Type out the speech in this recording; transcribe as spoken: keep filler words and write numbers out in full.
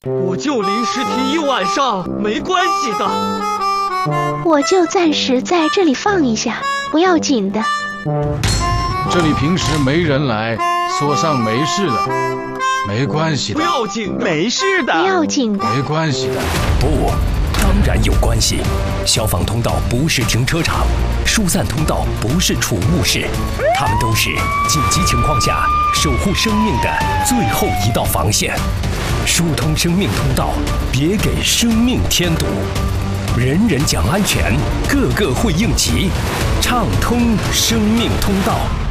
我就临时停一晚上，没关系的。 我就暂时在这里放一下，不要紧的。 这里平时没人来，锁上没事的，没关系的。 不要紧的， 没事的， 不要紧的， 没关系的。 不，当然有关系。消防通道不是停车场，疏散通道不是储物室，它们都是紧急情况下守护生命的最后一道防线。疏通生命通道，别给生命添堵。人人讲安全，个个会应急，畅通生命通道。